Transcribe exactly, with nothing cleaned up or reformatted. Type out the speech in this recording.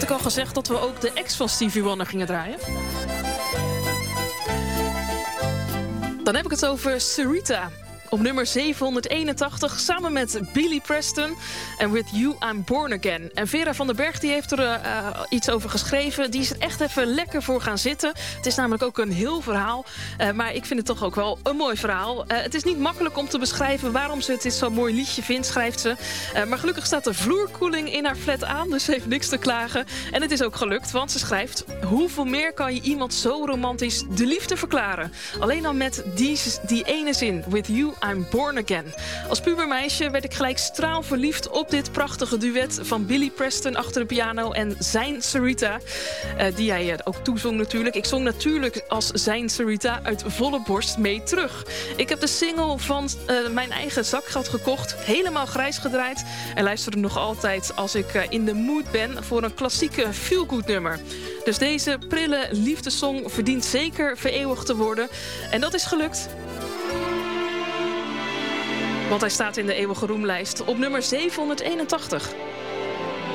Had ik al gezegd dat we ook de ex van Stevie Wonder gingen draaien? Dan heb ik het over Syreeta. Op nummer zevenhonderdeenentachtig, samen met Billy Preston. En With You I'm Born Again. En Vera van den Berg die heeft er uh, iets over geschreven. Die is er echt even lekker voor gaan zitten. Het is namelijk ook een heel verhaal. Uh, maar ik vind het toch ook wel een mooi verhaal. Uh, het is niet makkelijk om te beschrijven waarom ze het dit zo'n mooi liedje vindt, schrijft ze. Uh, maar gelukkig staat de vloerkoeling in haar flat aan. Dus ze heeft niks te klagen. En het is ook gelukt, want ze schrijft: hoeveel meer kan je iemand zo romantisch de liefde verklaren? Alleen al met die, die ene zin. With You I'm Born Again. Als pubermeisje werd ik gelijk straalverliefd op dit prachtige duet van Billy Preston achter de piano en zijn Syreeta. Uh, die hij uh, ook toezong natuurlijk. Ik zong natuurlijk als zijn Syreeta uit volle borst mee terug. Ik heb de single van uh, mijn eigen zakgeld gekocht. Helemaal grijs gedraaid. En luister hem nog altijd als ik uh, in de mood ben voor een klassieke feel-good nummer. Dus deze prille liefdessong verdient zeker vereeuwigd te worden. En dat is gelukt. Want hij staat in de eeuwige roemlijst op nummer zevenhonderdeenentachtig.